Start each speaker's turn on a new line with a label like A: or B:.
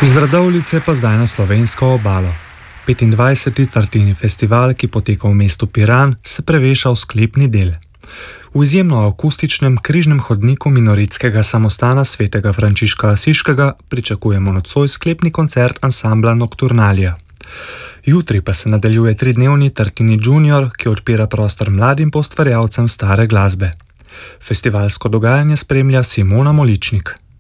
A: Iz Radovljice pa zdaj na slovensko obalo. 25. Tartini festival, ki poteka v mestu Piran, se preveša v sklepni del. V izjemno akustičnem križnem hodniku minoritskega samostana svetega Frančiška Asiškega pričakujemo nocoj sklepni koncert ansambla Nocturnalija. Jutri pa se nadaljuje 3-dnevni Tartini Junior, ki odpira prostor mladim poustvarjalcem stare glasbe. Festivalsko dogajanje spremlja Simona Moličnik.